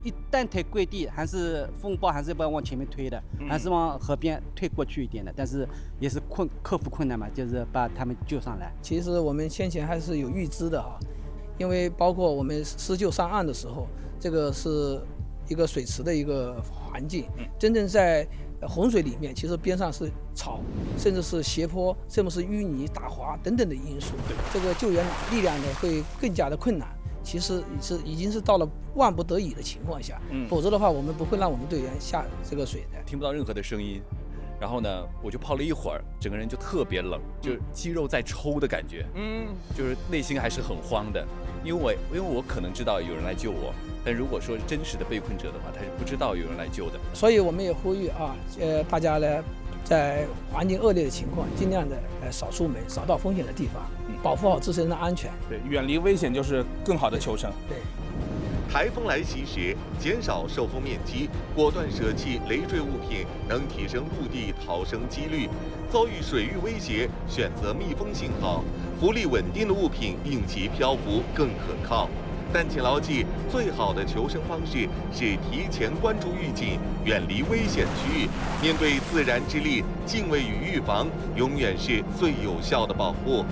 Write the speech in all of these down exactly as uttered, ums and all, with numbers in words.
一旦推跪地，还是风暴还是要往前面推的，还是往河边推过去一点的，但是也是困克服困难嘛，就是把他们救上来。 其实我们先前还是有预知的哈，因为包括我们施救上岸的时候，这个是一个水池的一个环境，真正在洪水里面，其实边上是草，甚至是斜坡，甚至是淤泥、打滑等等的因素，这个救援力量呢会更加的困难。其实是已经是到了万不得已的情况下，嗯、否则的话，我们不会让我们队员下这个水的。 听不到任何的声音，然后呢，我就泡了一会儿，整个人就特别冷，就是肌肉在抽的感觉，嗯，就是内心还是很慌的，因为我因为我可能知道有人来救我，但如果说真实的被困者的话，他是不知道有人来救的。 所以我们也呼吁啊，呃，大家呢，在环境恶劣的情况，尽量的呃少出门，少到风险的地方，保护好自身的安全。 对，远离危险就是更好的求生。 对。 台风来袭时，减少受风面积，果断舍弃累赘物品，能提升陆地逃生几率。遭遇水域威胁，选择密封型号，浮力稳定的物品应急漂浮更可靠。但请牢记，最好的求生方式是提前关注预警，远离危险区域。面对自然之力，敬畏与预防永远是最有效的保护。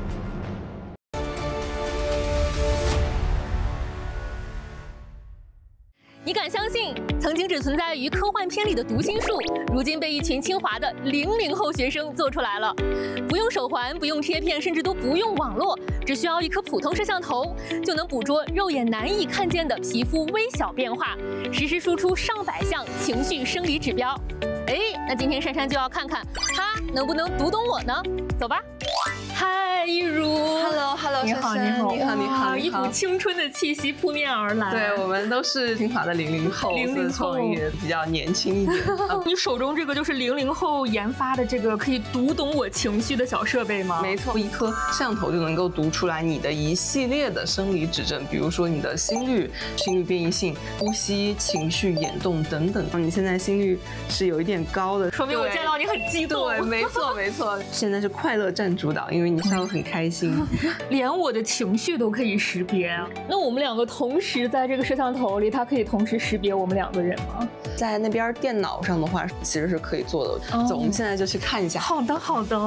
你敢相信，曾经只存在于科幻片里的读心术，如今被一群清华的零零后学生做出来了。不用手环，不用贴片，甚至都不用网络，只需要一颗普通摄像头，就能捕捉肉眼难以看见的皮肤微小变化，实时输出上百项情绪生理指标。哎，那今天珊珊就要看看她能不能读懂我呢？走吧。嗨，一如 ，Hello Hello， 你好， 你好，你好，你好， 一股青春的气息扑面而来。 对，我们都是清华的零零后， 零零后也比较年轻一点。 你手中这个就是零零后研发的这个可以读懂我情绪的小设备吗？ 没错，一颗摄像头就能够读出来你的一系列的生理指征，比如说你的心率、心率变异性、呼吸、情绪、眼动等等。你现在心率是有一点高的， 说明我见到你很激动。 对，没错没错。现在是快乐占主导，因为你笑得很开心， 连我的情绪都可以识别。那我们两个同时在这个摄像头里，它可以同时识别我们两个人吗？ 在那边电脑上的话，其实是可以做的。哦、走，我们现在就去看一下。 好的，好的。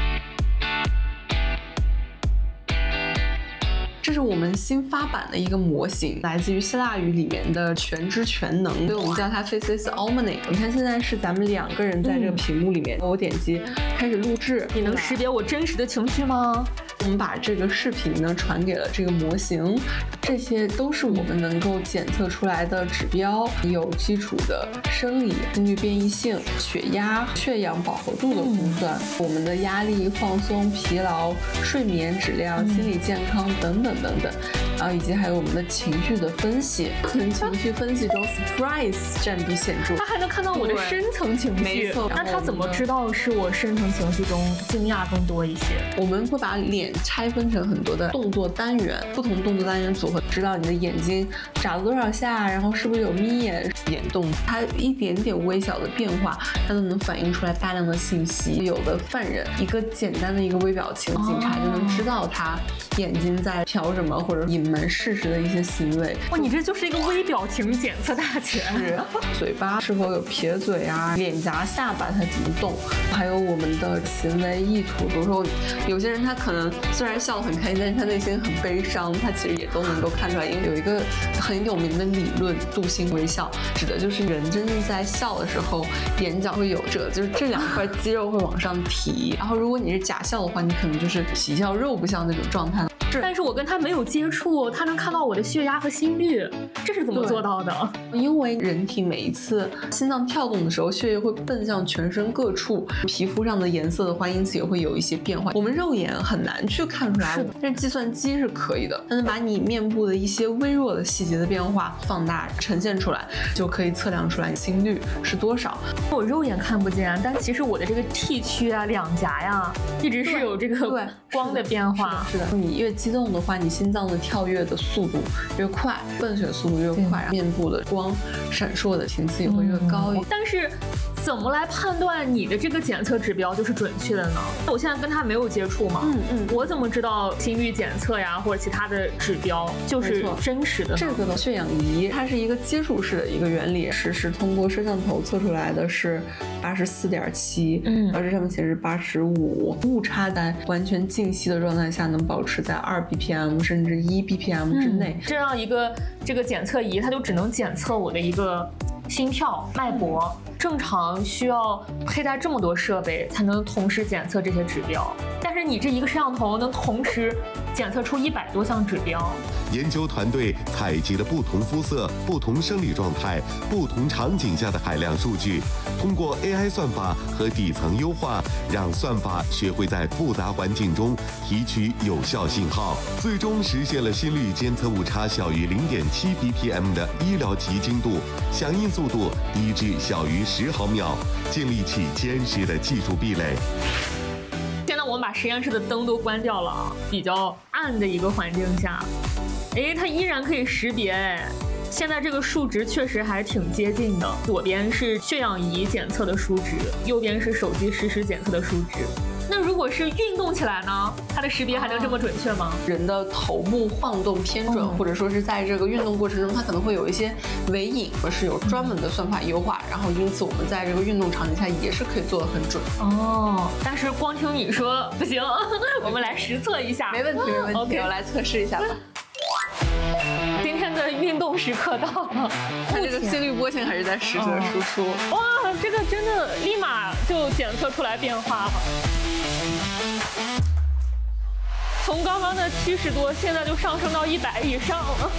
这是我们新发版的一个模型，来自于希腊语里面的全知全能，所以我们叫它 Faceless Omnic。你看现在是咱们两个人在这个屏幕里面，嗯、我点击开始录制， 你能识别我真实的情绪吗？ 我们把这个视频呢传给了这个模型，这些都是我们能够检测出来的指标，有基础的生理、心率变异性、血压、血氧饱和度的估算，嗯、我们的压力、放松、疲劳、睡眠质量、心理健康等等等等，然后以及还有我们的情绪的分析。从情绪分析中 ，surprise 占比显著， 它还能看到我的深层情绪。 没错， 那它怎么知道是我深层情绪中惊讶更多一些？ 我们会把脸拆分成很多的动作单元，不同动作单元组合，知道你的眼睛眨了多少下，然后是不是有眯眼、眼动，它一点点微小的变化，它都能反映出来大量的信息。有的犯人一个简单的一个微表情，警察就能知道他眼睛在瞟什么，或者隐瞒事实的一些行为。 哇，你这就是一个微表情检测大全。 是，嘴巴是否有撇嘴啊，脸颊、下巴它怎么动，还有我们的行为意图。比如说，有些人他可能虽然笑得很开心，但是他内心很悲伤，他其实也都能够看出来。因为有一个很有名的理论，镀锌微笑，指的就是人真正在笑的时候，眼角会有褶，就是这两块肌肉会往上提。然后如果你是假笑的话，你可能就是皮笑肉不笑那种状态。 但是我跟他没有接触，他能看到我的血压和心率，这是怎么做到的？ 因为人体每一次心脏跳动的时候，血液会奔向全身各处，皮肤上的颜色的话，因此也会有一些变化。我们肉眼很难去看出来，但是计算机是可以的，它能把你面部的一些微弱的细节的变化放大呈现出来，就可以测量出来心率是多少。 我肉眼看不见，但其实我的这个 T 区啊、两颊呀，一直是有这个光的变化。 是的，是的，是的，你越激动的话，你心脏的跳跃的速度越快，笨血速度越快，面部的光闪烁的频次也会越高。 嗯、但是怎么来判断你的这个检测指标就是准确的呢？我现在跟他没有接触嘛，嗯嗯，我怎么知道心率检测呀或者其他的指标就是真实的呢？ 这个的血氧仪它是一个接触式的一个原理，实时通过摄像头测出来的是八十四点七，嗯，而这上面显示八十五，误差在完全静息的状态下能保持在二 B P M 甚至一 B P M 之内。 嗯、这样一个这个检测仪，它就只能检测我的一个心跳、脉搏。正常需要佩戴这么多设备才能同时检测这些指标，但是你这一个摄像头能同时检测出一百多项指标。 研究团队采集了不同肤色、不同生理状态、不同场景下的海量数据，通过 A I 算法和底层优化，让算法学会在复杂环境中提取有效信号，最终实现了心率监测误差小于 零点七 B P M 的医疗极精度，响应速度低至小于十毫秒，建立起坚实的技术壁垒。 现在我们把实验室的灯都关掉了啊，比较暗的一个环境下，哎，它依然可以识别。哎，现在这个数值确实还挺接近的，左边是血氧仪检测的数值，右边是手机实时检测的数值。那如果是运动起来呢，它的识别还能这么准确吗？ 人的头部晃动偏准，嗯、或者说是在这个运动过程中，它可能会有一些尾影，而是有专门的算法优化，然后因此我们在这个运动场景下也是可以做得很准。 哦，但是光听你说不行，我们来实测一下。 没问题，没问题， okay. 我来测试一下吧。 今天的运动时刻到了， 它这个心率波形还是在实时的输出。 哦、哇，这个真的立马就检测出来变化了。从刚刚的七十多，现在就上升到一百以上了。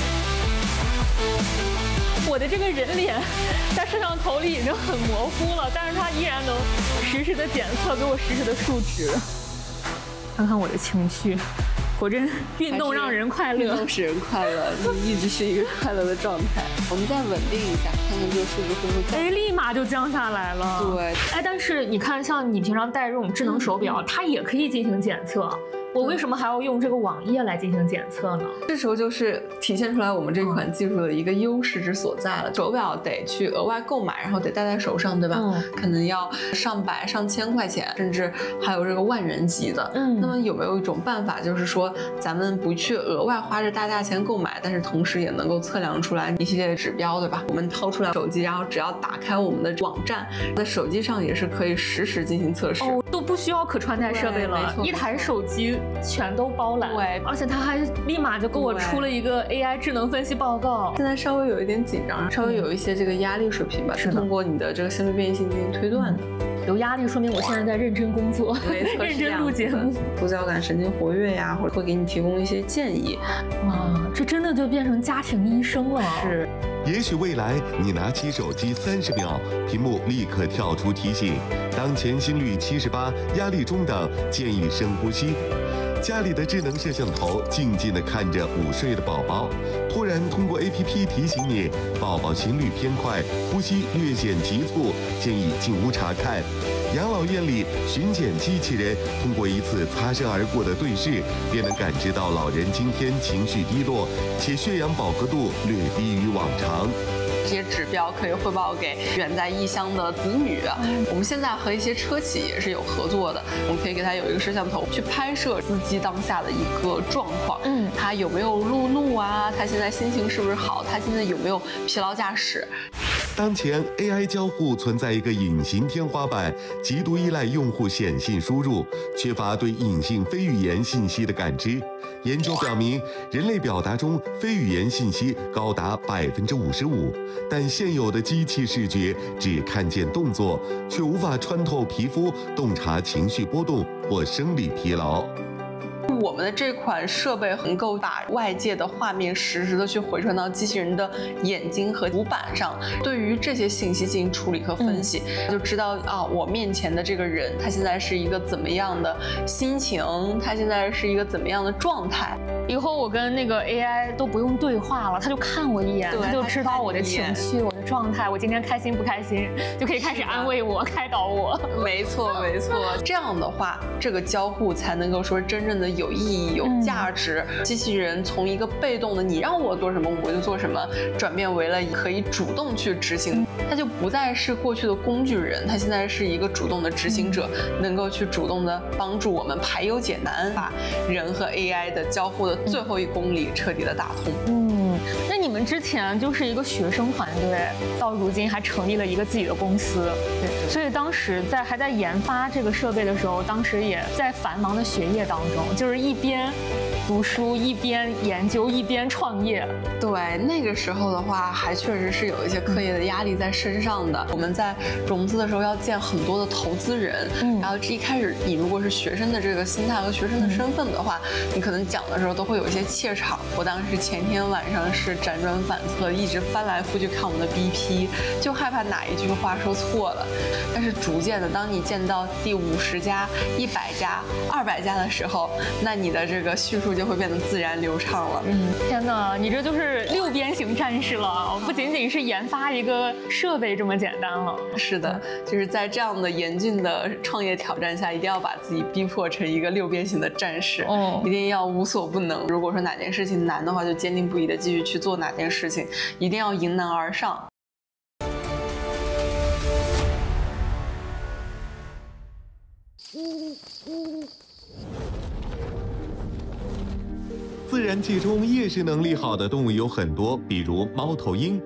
我的这个人脸在摄像头里已经很模糊了，但是它依然能实时的检测，给我实时的数值。看看我的情绪，果真运动让人快乐， 运动使人快乐，你一直是一个快乐的状态。我们再稳定一下，看看这个数值会不会降。 哎，立马就降下来了。 对， 哎，但是你看，像你平常戴这种智能手表，它也可以进行检测。我为什么还要用这个网页来进行检测呢？ 这时候就是体现出来我们这款技术的一个优势之所在了。手表得去额外购买，然后得戴在手上，对吧？嗯，可能要上百上千块钱，甚至还有这个万元级的。嗯，那么有没有一种办法，就是说咱们不去额外花这大价钱购买，但是同时也能够测量出来一系列的指标，对吧？我们掏出来手机，然后只要打开我们的网站，在手机上也是可以实时进行测试。 哦，都不需要可穿戴设备了，一台手机全都包揽。 对， 而且他还立马就给我出了一个 A I 智能分析报告。 现在稍微有一点紧张，稍微有一些这个压力水平吧，是通过你的这个心率变异性进行推断的。 有压力说明我现在在认真工作，认真录节目。 副交感神经活跃呀，或者会给你提供一些建议。 哇，这真的就变成家庭医生了。 是。 也许未来你拿起手机三十秒，屏幕立刻跳出提醒：当前心率七十八，压力中等，建议深呼吸。家里的智能摄像头静静地看着午睡的宝宝，突然通过 A P P 提醒你，宝宝心率偏快，呼吸略显急促，建议进屋查看。养老院里，巡检机器人通过一次擦身而过的对视，便能感知到老人今天情绪低落，且血氧饱和度略低于往常。 这些指标可以汇报给远在异乡的子女。我们现在和一些车企也是有合作的，我们可以给他有一个摄像头去拍摄司机当下的一个状况，嗯，他有没有路怒啊？他现在心情是不是好？他现在有没有疲劳驾驶？ 当前 A I 交互存在一个隐形天花板，极度依赖用户显性输入，缺乏对隐性非语言信息的感知。研究表明，人类表达中非语言信息高达百分之五十五，但现有的机器视觉只看见动作，却无法穿透皮肤，洞察情绪波动或生理疲劳。 我们的这款设备能够把外界的画面实时的去回传到机器人的眼睛和主板上，对于这些信息进行处理和分析，嗯、就知道啊，我面前的这个人他现在是一个怎么样的心情，他现在是一个怎么样的状态。 以后我跟那个 A I 都不用对话了，它就看我一眼，它就知道我的情绪、我的状态，我今天开心不开心，就可以开始安慰我、开导我。 没错，没错。这样的话，这个交互才能够说真正的有意义、有价值。嗯、机器人从一个被动的你让我做什么我就做什么，转变为了可以主动去执行，它就不再是过去的工具人，它现在是一个主动的执行者，能够去主动的帮助我们排忧解难，把人和 A I 的交互的最后一公里彻底的打通。 嗯，那你们之前就是一个学生团队，到如今还成立了一个自己的公司，对，所以当时在还在研发这个设备的时候，当时也在繁忙的学业当中，就是一边读书一边研究一边创业。 对，那个时候的话，还确实是有一些课业的压力在身上的。我们在融资的时候要见很多的投资人，嗯，然后一开始你如果是学生的这个心态和学生的身份的话，嗯、你可能讲的时候都会有一些怯场。我当时前天晚上是辗转反侧，一直翻来覆去看我们的 B P， 就害怕哪一句话说错了。但是逐渐的，当你见到第五十家、一百家、二百家的时候，那你的这个叙述就会变得自然流畅了。 嗯，天哪，你这就是六边形战士了，不仅仅是研发一个设备这么简单了。 是的，就是在这样的严峻的创业挑战下，一定要把自己逼迫成一个六边形的战士，哦，一定要无所不能。如果说哪件事情难的话，就坚定不移的继续去做哪件事情，一定要迎难而上。 自然界中夜视能力好的动物有很多，比如猫头鹰。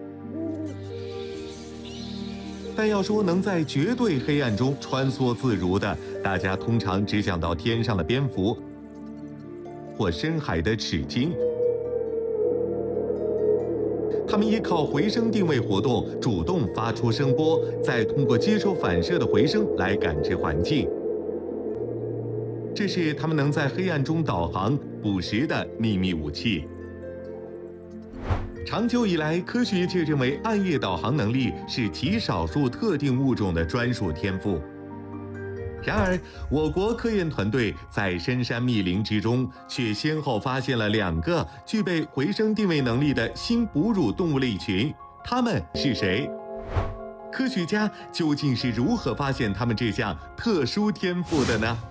但要说能在绝对黑暗中穿梭自如的，大家通常只想到天上的蝙蝠或深海的齿鲸。它们依靠回声定位活动，主动发出声波，再通过接收反射的回声来感知环境。这是它们能在黑暗中导航、捕食的秘密武器。长久以来，科学界认为暗夜导航能力是极少数特定物种的专属天赋。然而，我国科研团队在深山密林之中，却先后发现了两个具备回声定位能力的新哺乳动物类群。它们是谁？科学家究竟是如何发现它们这项特殊天赋的呢？